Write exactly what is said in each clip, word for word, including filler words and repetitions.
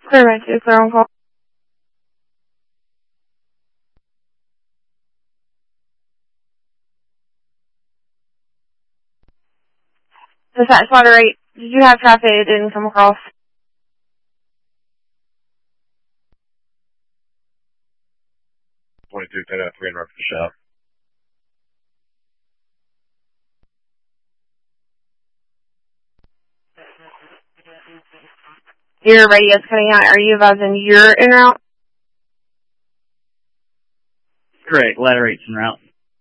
Clear by two, clear on call. The fat spotter rate, did you have traffic it didn't come across? twenty-two, ten out, three and rough for the shop. Your radio's cutting out. Are you advising you're en route? Correct, ladder eight's en route.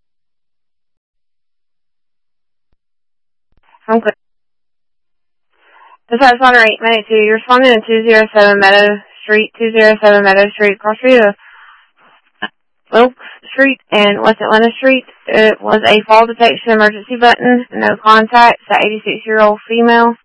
I'm clear. The fat spotter rate, minute two, you're responding to two oh seven Meadow Street, two oh seven Meadow Street, cross street of Wilkes Street and West Atlanta Street. It was a fall detection emergency button. No contact. It's an eighty-six-year-old female.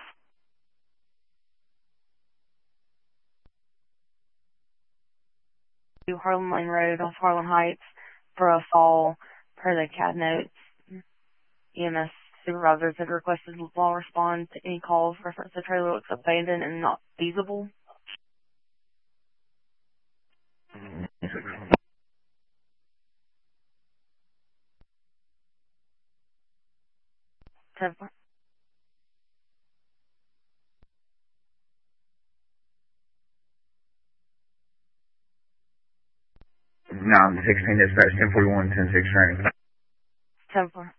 To Harlem Lane Road off Harlem Heights for a fall per the C A D notes. E M S supervisors had requested law respond to any calls reference the trailer looks abandoned and not feasible. Temper. No, I'm sixteen dispatch, ten forty-one, ten six range. Temper.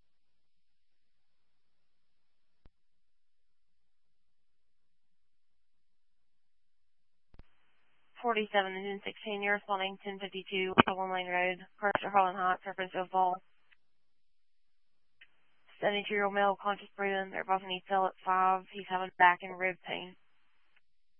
forty-seven and ten sixteen, you're responding ten fifty-two, Harlem Lane Road, Crusher, Harlem Heights, reference to a fall. seventy-two-year-old male, conscious breathing, they're both in E T L at five, he's having back and rib pain.